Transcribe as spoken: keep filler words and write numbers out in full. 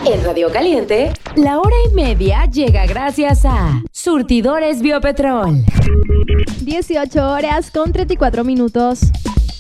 En Radio Caliente, la hora y media llega gracias a Surtidores Biopetrol. dieciocho horas con treinta y cuatro minutos.